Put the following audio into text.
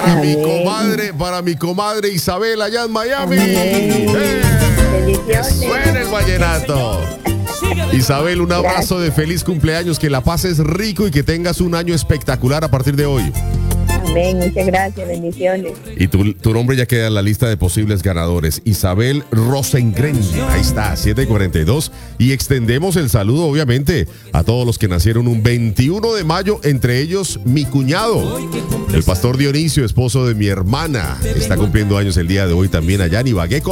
Para mi comadre Isabel allá en Miami. Bendiciones. Suena el vallenato. Isabel, un abrazo de feliz cumpleaños, que la pases rico y que tengas un año espectacular a partir de hoy. Amén, muchas gracias, bendiciones. Y tu nombre ya queda en la lista de posibles ganadores. Isabel Rosengren. Ahí está, 7:42. Y extendemos el saludo, obviamente, a todos los que nacieron un 21 de mayo, entre ellos mi cuñado, el pastor Dionisio, esposo de mi hermana. Está cumpliendo años el día de hoy también allá en Ibagué,